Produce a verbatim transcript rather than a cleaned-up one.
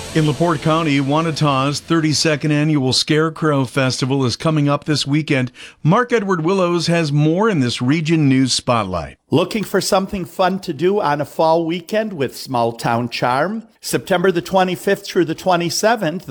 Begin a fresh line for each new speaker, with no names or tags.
In LaPorte County, Wanata's thirty-second Annual Scarecrow Festival is coming up this weekend. Mark Edward Willows has more in this Region News Spotlight.
Looking for something fun to do on a fall weekend with small town charm? September the twenty-fifth through the twenty-seventh,